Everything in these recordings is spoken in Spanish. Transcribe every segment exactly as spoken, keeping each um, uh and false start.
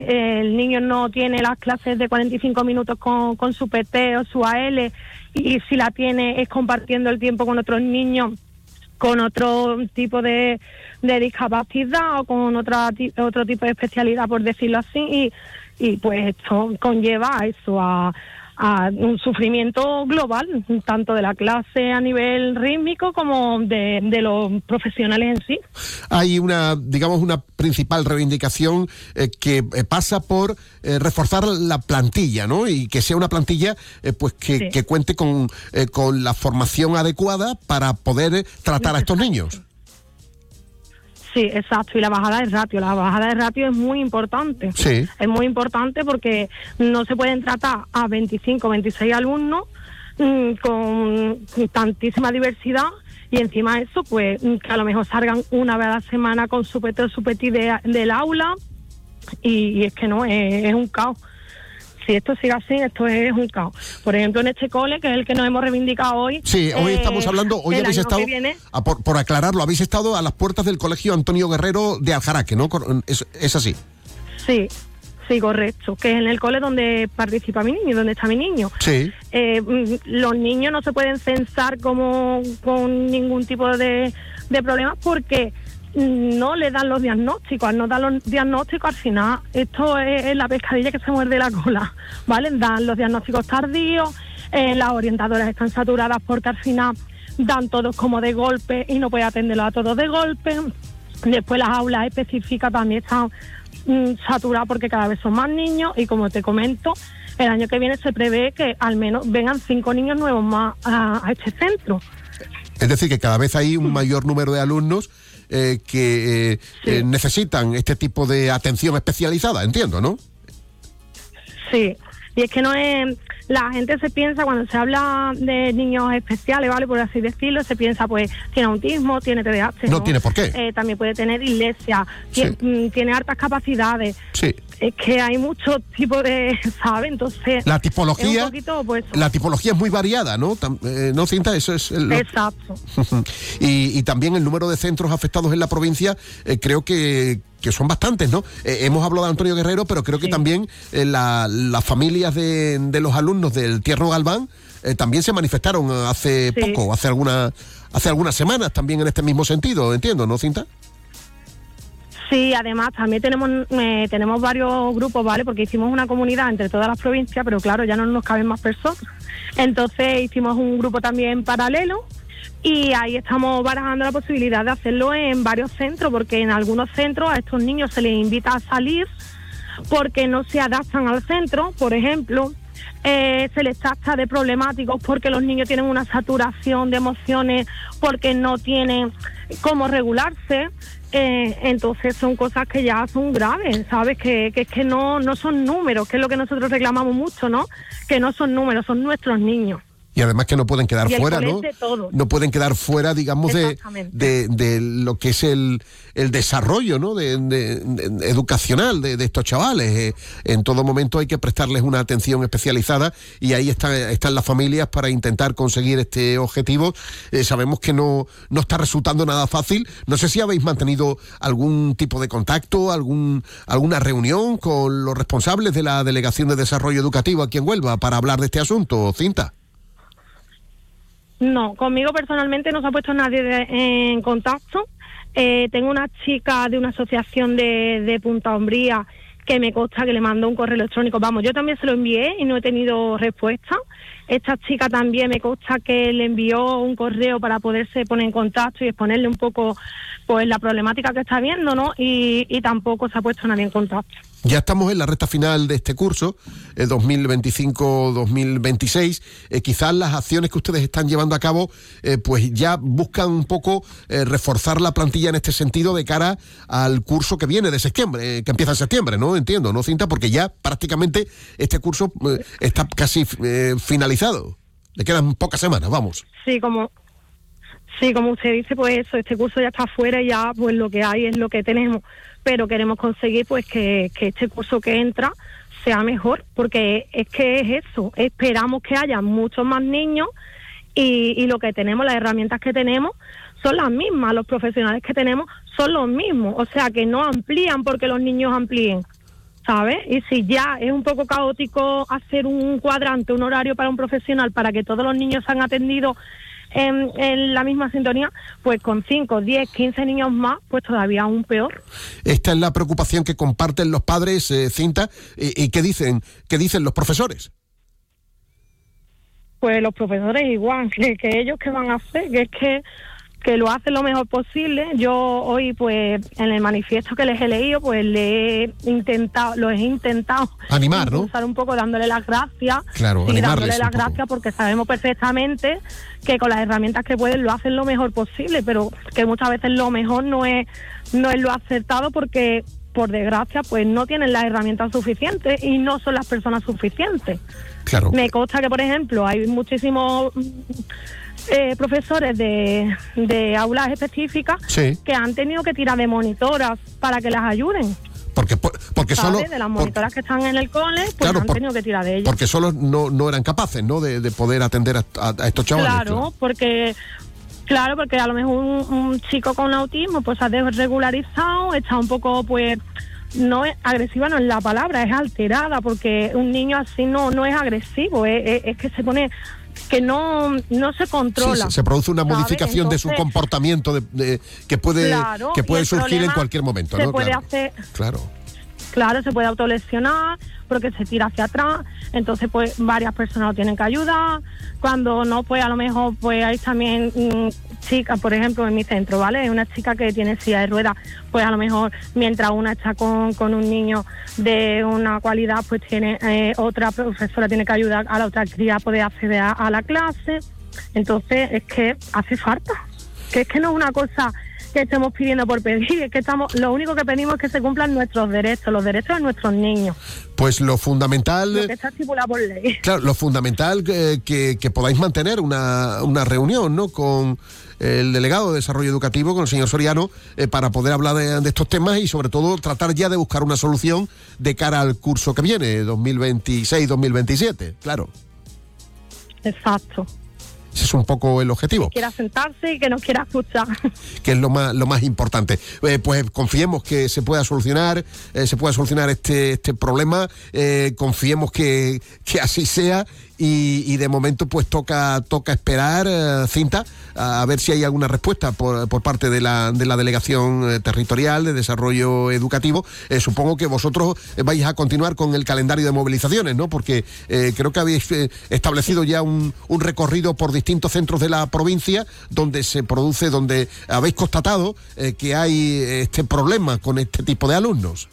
el niño no tiene las clases de cuarenta y cinco minutos con, con su P T o su A L, y si la tiene es compartiendo el tiempo con otros niños con otro tipo de, de discapacidad o con otra, otro tipo de especialidad, por decirlo así, y, y pues esto conlleva a eso, a, a un sufrimiento global, tanto de la clase a nivel rítmico como de, de los profesionales en sí. Hay una, digamos, una principal reivindicación eh, que eh, pasa por eh, reforzar la plantilla, ¿no? Y que sea una plantilla eh, pues que, sí. que cuente con, eh, con la formación adecuada para poder eh, tratar a estos niños. Sí, exacto, y la bajada de ratio, la bajada de ratio es muy importante. Sí. Es muy importante porque no se pueden tratar a veinticinco, veintiséis alumnos mmm, con tantísima diversidad, y encima de eso, pues, que a lo mejor salgan una vez a la semana con su P T o su P T de, del aula, y, y es que no, es, es un caos. Si esto sigue así, esto es un caos. Por ejemplo, en este cole, que es el que nos hemos reivindicado hoy... Sí, hoy eh, estamos hablando, hoy habéis estado, viene, a, por, por aclararlo, habéis estado a las puertas del Colegio Antonio Guerrero de Aljaraque, ¿no? ¿Es, es así? Sí, sí, correcto, que es en el cole donde participa mi niño, donde está mi niño. Sí. Eh, los niños no se pueden censar como con ningún tipo de, de problemas porque... no le dan los diagnósticos. Al no dar los diagnósticos, al final esto es, es la pescadilla que se muerde la cola, ¿vale? Dan los diagnósticos tardíos, eh, las orientadoras están saturadas porque al final dan todos como de golpe y no puede atenderlos a todos de golpe. Después las aulas específicas también están mm, saturadas porque cada vez son más niños, y como te comento, el año que viene se prevé que al menos vengan cinco niños nuevos más a, a este centro. Es decir, que cada vez hay un mayor número de alumnos Eh, que eh, sí. eh, necesitan este tipo de atención especializada, entiendo, ¿no? Sí, y es que no es... La gente se piensa, cuando se habla de niños especiales, ¿vale? Por así decirlo, se piensa, pues, tiene autismo, tiene T D A H. No, no tiene por qué. Eh, también puede tener dislexia, sí. tiene, tiene hartas capacidades. Sí. Es que hay muchos tipos de, ¿sabes? Entonces... La tipología... Es un poquito, pues, la tipología es muy variada, ¿no? Eh, ¿No, Cinta? Eso es... El, Exacto. y, y también el número de centros afectados en la provincia, eh, creo que... que son bastantes, ¿no? Eh, hemos hablado de Antonio Guerrero, pero creo que sí. también eh, la, las familias de, de los alumnos del Tierno Galván eh, también se manifestaron hace sí. poco, hace alguna, hace algunas semanas también en este mismo sentido, entiendo, ¿no, Cinta? Sí, además también tenemos eh, tenemos varios grupos, ¿vale? Porque hicimos una comunidad entre todas las provincias, pero claro, ya no nos caben más personas. Entonces hicimos un grupo también paralelo, y ahí estamos barajando la posibilidad de hacerlo en varios centros, porque en algunos centros a estos niños se les invita a salir porque no se adaptan al centro. Por ejemplo, eh, se les tacha de problemáticos porque los niños tienen una saturación de emociones, porque no tienen cómo regularse. Eh, entonces son cosas que ya son graves, ¿sabes? Que, que es que no, no son números, que es lo que nosotros reclamamos mucho, ¿no? Que no son números, son nuestros niños. Y además que no pueden quedar fuera, ¿no? Todo. No pueden quedar fuera, digamos, de, de, de lo que es el, el desarrollo, ¿no? De, de, de educacional de, de estos chavales. Eh, en todo momento hay que prestarles una atención especializada, y ahí está, están las familias para intentar conseguir este objetivo. Eh, sabemos que no, no está resultando nada fácil. No sé si habéis mantenido algún tipo de contacto, algún alguna reunión con los responsables de la Delegación de Desarrollo Educativo aquí en Huelva para hablar de este asunto, Cinta. No, conmigo personalmente no se ha puesto nadie de, en contacto. Eh, tengo una chica de una asociación de, de Punta Umbría que me consta que le mandó un correo electrónico. Vamos, yo también se lo envié y no he tenido respuesta. Esta chica también me consta que le envió un correo para poderse poner en contacto y exponerle un poco pues la problemática que está viendo, ¿no? Y, y tampoco se ha puesto nadie en contacto. Ya estamos en la recta final de este curso, eh, dos mil veinticinco dos mil veintiséis. Eh, quizás las acciones que ustedes están llevando a cabo, eh, pues ya buscan un poco eh, reforzar la plantilla en este sentido de cara al curso que viene de septiembre, eh, que empieza en septiembre, ¿no? Entiendo, ¿no, Cinta? Porque ya prácticamente este curso eh, está casi eh, finalizado. Le quedan pocas semanas, vamos. Sí, como... Sí, como usted dice, pues eso, este curso ya está fuera y ya pues lo que hay es lo que tenemos, pero queremos conseguir pues que, que este curso que entra sea mejor, porque es que es eso, esperamos que haya muchos más niños y, y lo que tenemos, las herramientas que tenemos son las mismas, los profesionales que tenemos son los mismos, o sea que no amplían porque los niños amplíen. ¿sabes? Y si ya es un poco caótico hacer un cuadrante, un horario para un profesional para que todos los niños sean atendidos en, en la misma sintonía, pues con cinco, diez, quince niños más, pues todavía aún peor. Esta es la preocupación que comparten los padres, eh, Cinta, y, y ¿qué dicen, qué dicen los profesores? Pues los profesores igual, que, que ellos qué van a hacer, que es que que lo hacen lo mejor posible. Yo hoy, pues, en el manifiesto que les he leído, pues le he intentado, los he intentado animar, ¿no? un poco dándole las gracias. Claro, sí, dándole las poco. gracias porque sabemos perfectamente que con las herramientas que pueden lo hacen lo mejor posible, pero que muchas veces lo mejor no es no es lo acertado porque, por desgracia, pues no tienen las herramientas suficientes y no son las personas suficientes. Claro. Me consta que, por ejemplo, hay muchísimos Eh, profesores de, de aulas específicas sí. que han tenido que tirar de monitoras para que las ayuden. Porque, porque solo de las monitoras por, que están en el cole, pues claro, han por, tenido que tirar de ellas. Porque solo no, no eran capaces, ¿no? De, de poder atender a, a, a estos chavales. Claro, claro, porque claro, porque a lo mejor un, un chico con autismo pues se ha desregularizado, está un poco, pues, no es agresiva, no es la palabra, es alterada, porque un niño así no no es agresivo, es, es, es que se pone que no no se controla. Sí, se produce una modificación Entonces, de su comportamiento de, de, que puede claro, que puede surgir en cualquier momento, se ¿no? Puede claro. hacer, claro. Claro, se puede autolesionar porque se tira hacia atrás, entonces pues varias personas lo tienen que ayudar. Cuando no, pues a lo mejor pues hay también mmm, chicas, por ejemplo, en mi centro, ¿vale? Hay una chica que tiene silla de ruedas, pues a lo mejor mientras una está con, con un niño de una cualidad, pues tiene eh, otra profesora tiene que ayudar a la otra cría a poder acceder a, a la clase. Entonces es que hace falta, que es que no es una cosa que estemos pidiendo por pedir, es que estamos, lo único que pedimos es que se cumplan nuestros derechos, los derechos de nuestros niños. Pues lo fundamental... Lo que está estipulado por ley. Claro, lo fundamental eh, que, que podáis mantener una, una reunión, ¿no?, con el delegado de Desarrollo Educativo, con el señor Soriano, eh, para poder hablar de, de estos temas y sobre todo tratar ya de buscar una solución de cara al curso que viene, dos mil veintiséis dos mil veintisiete, claro. Exacto. Ese es un poco el objetivo. Que quiera sentarse y que nos quiera escuchar. Que es lo más lo más importante. Eh, pues confiemos que se pueda solucionar, eh, se pueda solucionar este este problema. Eh, confiemos que, que así sea. Y, y de momento pues toca toca esperar, eh, Cinta, a ver si hay alguna respuesta por, por parte de la de la Delegación Territorial de Desarrollo Educativo. Eh, supongo que vosotros vais a continuar con el calendario de movilizaciones, ¿no? Porque eh, creo que habéis eh, establecido ya un, un recorrido por distintos centros de la provincia donde se produce, donde habéis constatado eh, que hay este problema con este tipo de alumnos.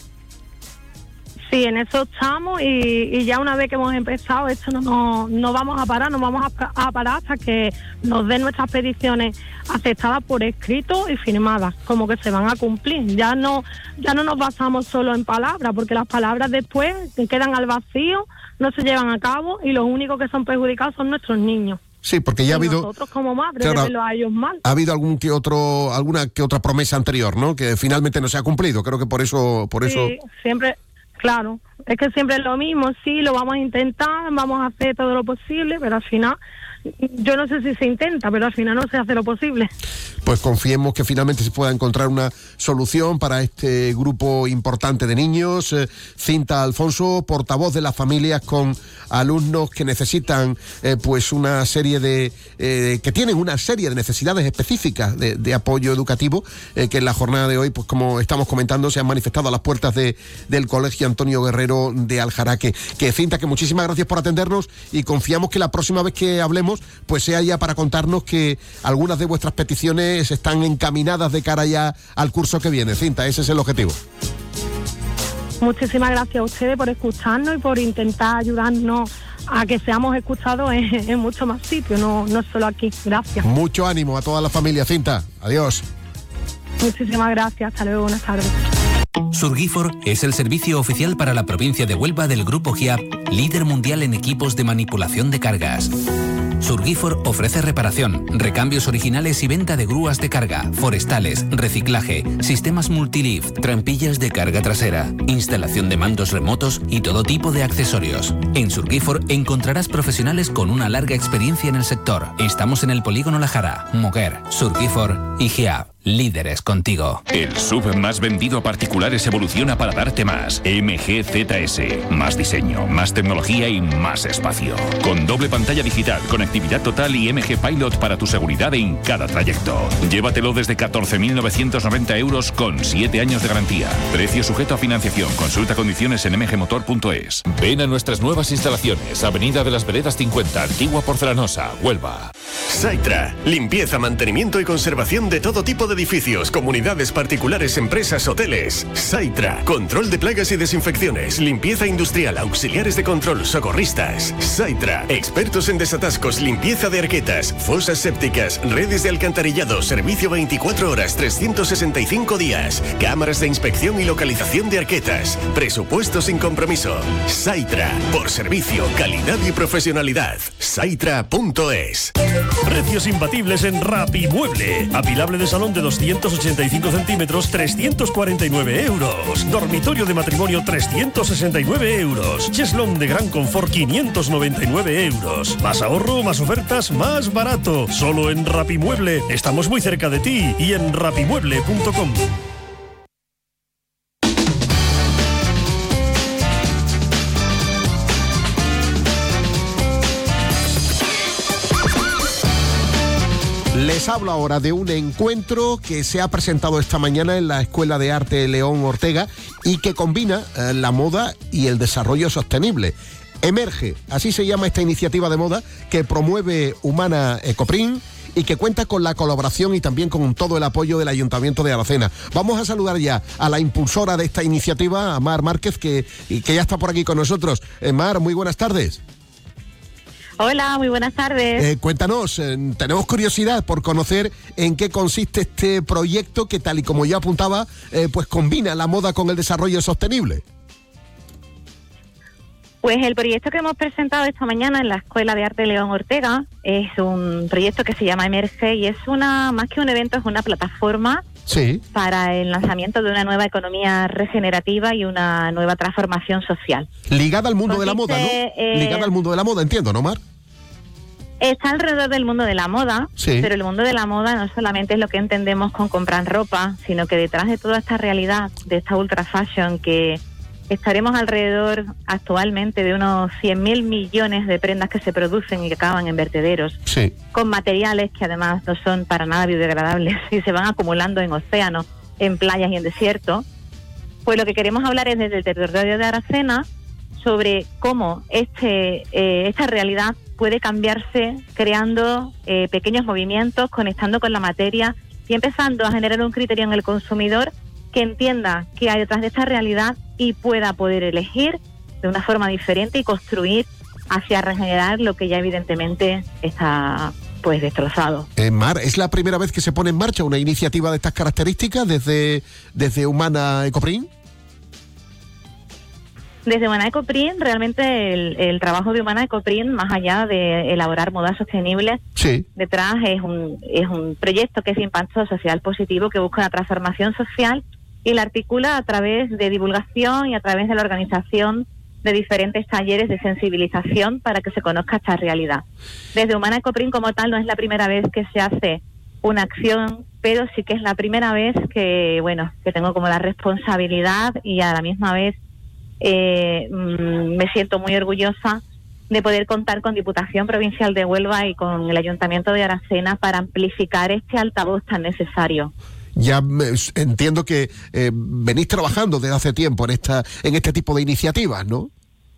Sí, en eso estamos y, y ya una vez que hemos empezado esto no, no, no vamos a parar, no vamos a, a parar hasta que nos den nuestras peticiones aceptadas por escrito y firmadas, como que se van a cumplir. Ya no ya no nos basamos solo en palabras, porque las palabras después quedan al vacío, no se llevan a cabo y los únicos que son perjudicados son nuestros niños. Sí, porque ya y ha habido nosotros como madres, claro, de verlo a ellos mal. Ha habido algún que otro alguna que otra promesa anterior, ¿no?, que finalmente no se ha cumplido. Creo que por eso por sí, eso siempre. Claro, es que siempre es lo mismo, sí, lo vamos a intentar, vamos a hacer todo lo posible, pero al final, yo no sé si se intenta, pero al final no se hace lo posible. Pues confiemos que finalmente se pueda encontrar una solución para este grupo importante de niños. Eh, Cinta Alfonso, portavoz de las familias con alumnos que necesitan eh, pues una serie de eh, que tienen una serie de necesidades específicas de, de apoyo educativo, eh, que en la jornada de hoy, pues como estamos comentando, se han manifestado a las puertas de, del Colegio Antonio Guerrero de Aljaraque. Que Cinta, que muchísimas gracias por atendernos y confiamos que la próxima vez que hablemos pues sea ya para contarnos que algunas de vuestras peticiones están encaminadas de cara ya al curso que viene. Cinta, ese es el objetivo. Muchísimas gracias a ustedes por escucharnos y por intentar ayudarnos a que seamos escuchados en, en muchos más sitios, no, no solo aquí. Gracias. Mucho ánimo a toda la familia, Cinta. Adiós. Muchísimas gracias. Hasta luego. Buenas tardes. Surgifor es el servicio oficial para la provincia de Huelva del Grupo G I A P, líder mundial en equipos de manipulación de cargas. Surgifor ofrece reparación, recambios originales y venta de grúas de carga, forestales, reciclaje, sistemas multilift, trampillas de carga trasera, instalación de mandos remotos y todo tipo de accesorios. En Surgifor encontrarás profesionales con una larga experiencia en el sector. Estamos en el Polígono La Jara, Moguer, Surgifor y G I A P. líderes contigo. El S U V más vendido a particulares evoluciona para darte más. M G Z S. Más diseño, más tecnología y más espacio. Con doble pantalla digital, conectividad total y M G Pilot para tu seguridad en cada trayecto. Llévatelo desde catorce mil novecientos noventa euros con siete años de garantía. Precio sujeto a financiación. Consulta condiciones en m g motor punto es. Ven a nuestras nuevas instalaciones. Avenida de las Veredas cincuenta, Antigua Porcelanosa, Huelva. Saitra. Limpieza, mantenimiento y conservación de todo tipo de edificios, comunidades particulares, empresas, hoteles. Saitra. Control de plagas y desinfecciones, limpieza industrial, auxiliares de control, socorristas. Saitra. Expertos en desatascos, limpieza de arquetas, fosas sépticas, redes de alcantarillado, servicio veinticuatro horas, trescientos sesenta y cinco días. Cámaras de inspección y localización de arquetas. Presupuesto sin compromiso. Saitra. Por servicio, calidad y profesionalidad. Saitra punto es. Precios imbatibles en Rapimueble. Apilable de salón de doscientos ochenta y cinco centímetros, trescientos cuarenta y nueve euros. Dormitorio de matrimonio, trescientos sesenta y nueve euros. Cheslón de gran confort, quinientos noventa y nueve euros. Más ahorro, más ofertas, más barato. Solo en Rapimueble. Estamos muy cerca de ti y en rapimueble punto com. Les hablo ahora de un encuentro que se ha presentado esta mañana en la Escuela de Arte León Ortega y que combina eh, la moda y el desarrollo sostenible. Emerge, así se llama esta iniciativa de moda que promueve Humana Ecoprint y que cuenta con la colaboración y también con todo el apoyo del Ayuntamiento de Aracena. Vamos a saludar ya a la impulsora de esta iniciativa, a Mar Márquez, que, que ya está por aquí con nosotros. Eh, Mar, muy buenas tardes. Hola, muy buenas tardes. Eh, cuéntanos, eh, tenemos curiosidad por conocer en qué consiste este proyecto que, tal y como yo apuntaba, eh, pues combina la moda con el desarrollo sostenible. Pues el proyecto que hemos presentado esta mañana en la Escuela de Arte León Ortega es un proyecto que se llama Emerge y es una, más que un evento, es una plataforma sí. para el lanzamiento de una nueva economía regenerativa y una nueva transformación social. Ligada al mundo Consiste, de la moda, ¿no? Eh, Ligada al mundo de la moda, entiendo, ¿no, Mar? Está alrededor del mundo de la moda, sí. pero el mundo de la moda no solamente es lo que entendemos con comprar ropa, sino que detrás de toda esta realidad, de esta ultra fashion, que estaremos alrededor actualmente de unos cien mil millones de prendas que se producen y que acaban en vertederos, sí. con materiales que además no son para nada biodegradables y se van acumulando en océanos, en playas y en desiertos. Pues lo que queremos hablar es desde el territorio de Aracena sobre cómo este eh, esta realidad puede cambiarse creando eh, pequeños movimientos, conectando con la materia y empezando a generar un criterio en el consumidor que entienda qué hay detrás de esta realidad y pueda poder elegir de una forma diferente y construir hacia regenerar lo que ya evidentemente está pues destrozado. Eh, Mar, ¿es la primera vez que se pone en marcha una iniciativa de estas características desde, desde Humana Ecoprint? Desde Humana Ecoprint, realmente el, el trabajo de Humana Ecoprint, más allá de elaborar modas sostenibles, sí. detrás es un, es un proyecto que es de impacto social positivo, que busca una transformación social y la articula a través de divulgación y a través de la organización de diferentes talleres de sensibilización para que se conozca esta realidad. Desde Humana Ecoprint como tal no es la primera vez que se hace una acción, pero sí que es la primera vez que, bueno, que tengo como la responsabilidad y a la misma vez eh, me siento muy orgullosa de poder contar con Diputación Provincial de Huelva y con el Ayuntamiento de Aracena para amplificar este altavoz tan necesario. Ya me, entiendo que eh, venís trabajando desde hace tiempo en esta en este tipo de iniciativas, ¿no?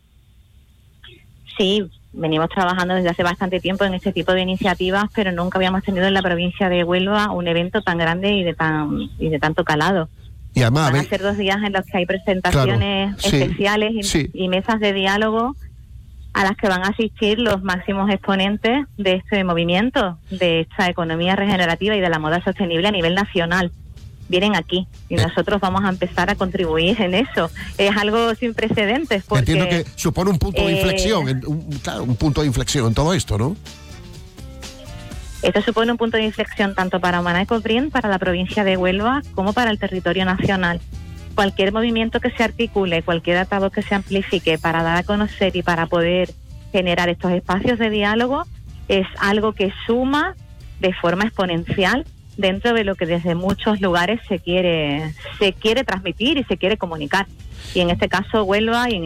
Sí, venimos trabajando desde hace bastante tiempo en este tipo de iniciativas, pero nunca habíamos tenido en la provincia de Huelva un evento tan grande y de tan y de tanto calado. Y además, van a ser dos días en los que hay presentaciones claro, sí, especiales y, sí. y mesas de diálogo a las que van a asistir los máximos exponentes de este movimiento, de esta economía regenerativa y de la moda sostenible a nivel nacional. Vienen aquí y eh. nosotros vamos a empezar a contribuir en eso. Es algo sin precedentes. Porque, entiendo que supone un punto de eh, inflexión, en, un, claro, un punto de inflexión en todo esto, ¿no? Esto supone un punto de inflexión tanto para Humana Ecoprint, para la provincia de Huelva, como para el territorio nacional. Cualquier movimiento que se articule, cualquier altavoz que se amplifique para dar a conocer y para poder generar estos espacios de diálogo es algo que suma de forma exponencial dentro de lo que desde muchos lugares se quiere se quiere transmitir y se quiere comunicar. Y en este caso Huelva y en